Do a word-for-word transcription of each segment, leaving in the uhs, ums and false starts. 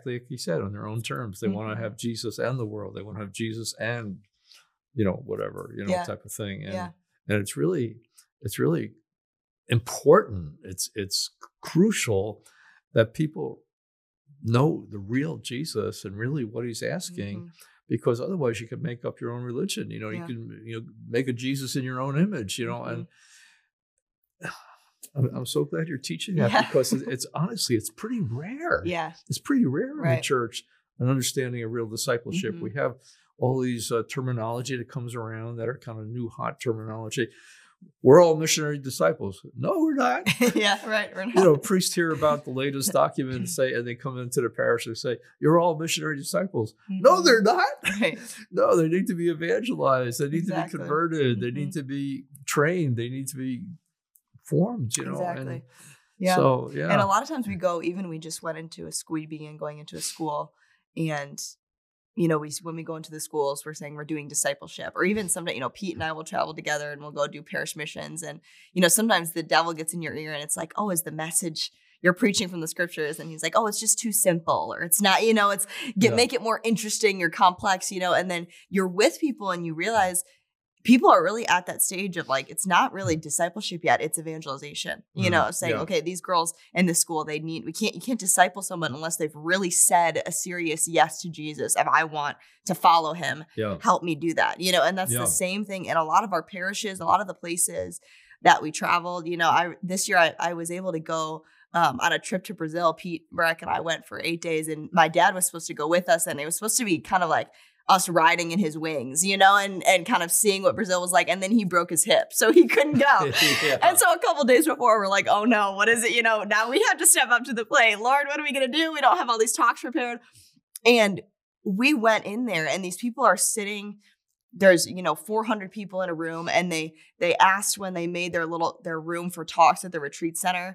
exactly like you said, on their own terms. They mm-hmm. want to have Jesus and the world. They want to have Jesus and, you know, whatever, you know, yeah. type of thing. And yeah. and it's really, it's really important. It's it's crucial that people know the real Jesus and really what he's asking, mm-hmm. because otherwise you can make up your own religion. You know, yeah. you can you know make a Jesus in your own image. You know, mm-hmm. and I'm, I'm so glad you're teaching that yeah. because it's, it's honestly it's pretty rare. Yeah, it's pretty rare right. in the church, an understanding of real discipleship. Mm-hmm. We have all these uh, terminology that comes around that are kind of new hot terminology. We're all missionary disciples. No, we're not. yeah, right. We're not. You know, priests hear about the latest document and say, and they come into the parish and say, "You're all missionary disciples." Mm-hmm. No, they're not. Right. No, they need to be evangelized. They need exactly. to be converted. Mm-hmm. They need to be trained. They need to be formed. You know, exactly. And yeah. So yeah. And a lot of times we go. Even we just went into a school. We began going into a school, and you know, we when we go into the schools, we're saying we're doing discipleship, or even someday, you know, Pete and I will travel together and we'll go do parish missions. And, you know, sometimes the devil gets in your ear and it's like, oh, is the message you're preaching from the scriptures? And he's like, oh, it's just too simple, or it's not, you know, it's get, yeah. make it more interesting or complex, you know, and then you're with people and you realize people are really at that stage of like, it's not really discipleship yet. It's evangelization, you mm-hmm. know, saying, yeah. okay, these girls in the school, they need, we can't, you can't disciple someone unless they've really said a serious yes to Jesus. If I want to follow him, yeah. help me do that, you know, and that's yeah. the same thing in a lot of our parishes, a lot of the places that we traveled, you know, I, this year I, I was able to go um, on a trip to Brazil. Pete Breck and I went for eight days and my dad was supposed to go with us, and it was supposed to be kind of like us riding in his wings, you know, and, and kind of seeing what Brazil was like. And then he broke his hip, so he couldn't go. yeah. And so a couple days before, we're like, oh no, what is it? You know, now we have to step up to the plate. Lord, what are we going to do? We don't have all these talks prepared. And we went in there and these people are sitting, there's, you know, four hundred people in a room. And they, they asked when they made their little, their room for talks at the retreat center,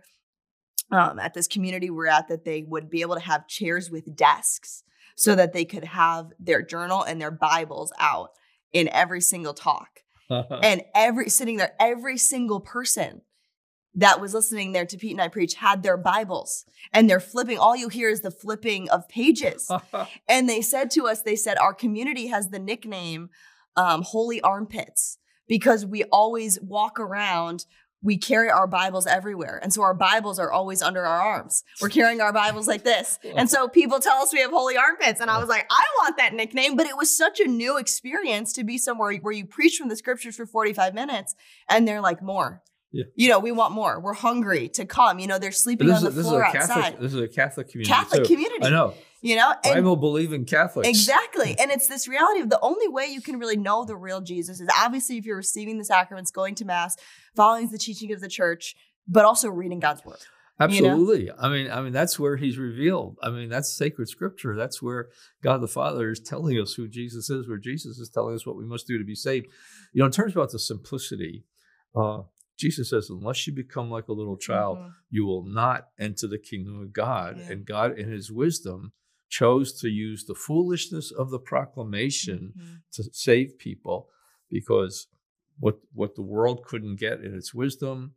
um, at this community we're at, that they would be able to have chairs with desks, so that they could have their journal and their Bibles out in every single talk. And every sitting there, every single person that was listening there to Pete and I preach had their Bibles, and they're flipping. All you hear is the flipping of pages. And they said to us, they said, our community has the nickname um, Holy Armpits, because we always walk around. We carry our Bibles everywhere. And so our Bibles are always under our arms. We're carrying our Bibles like this. And so people tell us we have holy armpits. And I was like, I want that nickname. But it was such a new experience to be somewhere where you preach from the scriptures for forty-five minutes. And they're like, more. Yeah. You know, we want more. We're hungry to come. You know, they're sleeping on the is, floor this Catholic, outside. This is a Catholic community. Catholic too. community. I know. You know, Bible believing Catholics. Exactly. And it's this reality of the only way you can really know the real Jesus is obviously if you're receiving the sacraments, going to mass, following the teaching of the church, but also reading God's word. Absolutely. You know? I mean, I mean, that's where he's revealed. I mean, that's sacred scripture. That's where God the Father is telling us who Jesus is, where Jesus is telling us what we must do to be saved. You know, in terms about the simplicity, uh, Jesus says, unless you become like a little child, mm-hmm. you will not enter the kingdom of God. Yeah. And God, in his wisdom, chose to use the foolishness of the proclamation mm-hmm. to save people, because what what the world couldn't get in its wisdom,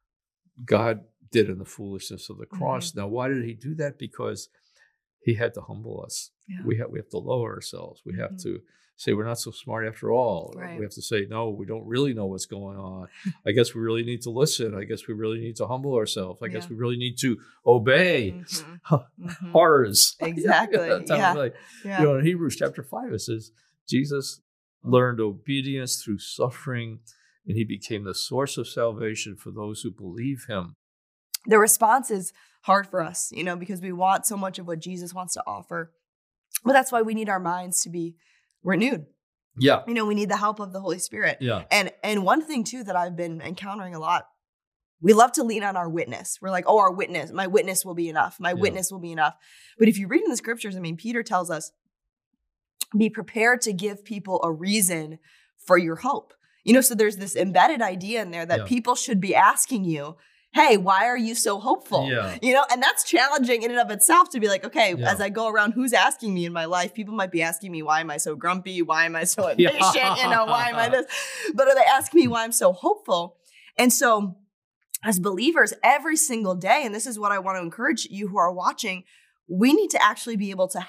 God did in the foolishness of the cross. Mm-hmm. Now, why did he do that? Because he had to humble us. Yeah. We have we have to lower ourselves. We mm-hmm. have to say we're not so smart after all. Right. We have to say, no, we don't really know what's going on. I guess we really need to listen. I guess we really need to humble ourselves. I yeah. guess we really need to obey. Mm-hmm. Mm-hmm. Horrors. Exactly. yeah. Like, yeah. You know, in Hebrews chapter five, it says, Jesus learned obedience through suffering, and he became the source of salvation for those who believe him. The response is hard for us, you know, because we want so much of what Jesus wants to offer. But that's why we need our minds to be renewed. Yeah. You know, we need the help of the Holy Spirit. Yeah. And and one thing too that I've been encountering a lot, we love to lean on our witness. We're like, oh, our witness, my witness will be enough. My yeah. witness will be enough. But if you read in the scriptures, I mean, Peter tells us, be prepared to give people a reason for your hope. You know, so there's this embedded idea in there that yeah. people should be asking you, hey, why are you so hopeful? Yeah. You know, and that's challenging in and of itself to be like, okay, yeah. as I go around, who's asking me in my life? People might be asking me, why am I so grumpy? Why am I so impatient? Yeah. You know, why am I this? But are they asking me why I'm so hopeful? And so as believers, every single day, and this is what I want to encourage you who are watching, we need to actually be able to